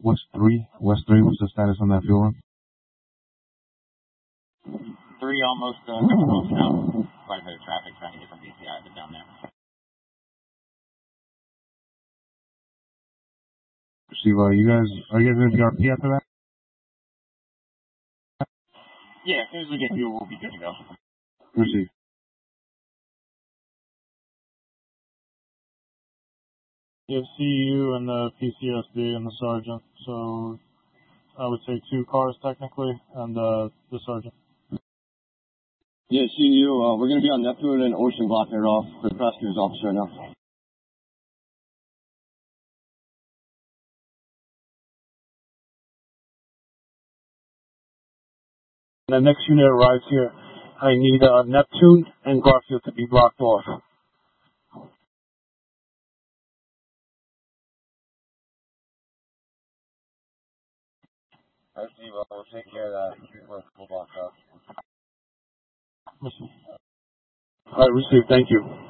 West 3? West 3, what's the status on that fuel run? 3 almost a couple miles now. Quite a bit of traffic trying to get from BCI to down there. Steve, are you guys going to BRP after that? Yeah, as soon as we get fuel, we'll be good to go. Receive. You have CU and the PCSD and the sergeant, so I would say 2 cars technically, and the sergeant. Yeah, CU, we're going to be on Neptune and Ocean blocking it off for the prosecutor's office right now. The next unit arrives here. I need Neptune and Garfield to be blocked off. All right, Steve, we'll take care of that. We'll block up. All right, received. Thank you.